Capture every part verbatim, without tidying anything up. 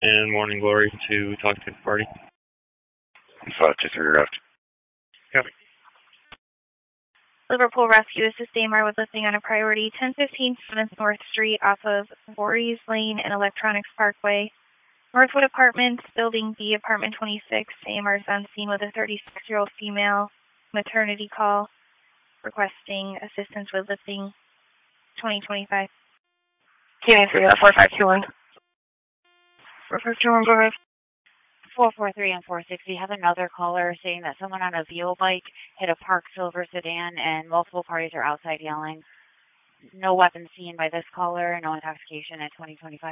and Morning Glory to talk to the party. five two three left. Copy. Liverpool Rescue Assist A M R with lifting on a priority ten fifteen seventh North Street off of Voorhees Lane and Electronics Parkway. Northwood Apartments, Building B, Apartment twenty-six. A M R is on scene with a thirty-six-year-old female maternity call requesting assistance with lifting twenty twenty-five. K nine three, four five two one. four five two one, go ahead. four four three and four sixty have another caller saying that someone on a Veo bike hit a parked silver sedan and multiple parties are outside yelling. No weapons seen by this caller, no intoxication at twenty twenty-five.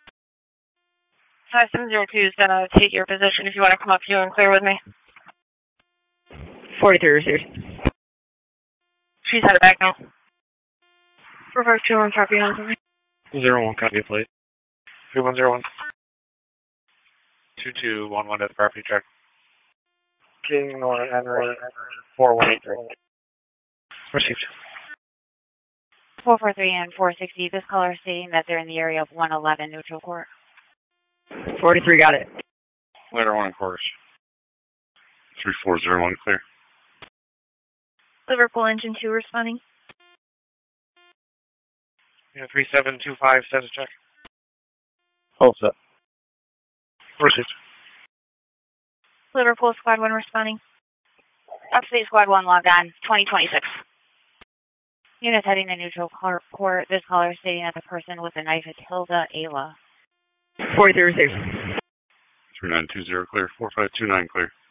five seven zero two is going to take your position if you want to come up here and clear with me. forty-three received. She's headed back now. four five two one, copy on for me. Zero one, copy plate. Two one zero one. Two two one one at the property check. King North Henry four one eight three. Received. four four three and four sixty, this caller is stating that they're in the area of one eleven Neutral Court. forty-three, got it. Later one, of course. three four zero one, clear. Liverpool Engine two responding. Yeah, three seven two five, status check. All set. Received. Liverpool Squad one responding. Upstate Squad one logged on, twenty twenty-six. Units heading to Neutral Court. This caller is stating that the person with the knife is Hilda Ayla. forty-three received. three nine two zero, clear. four five two nine, clear.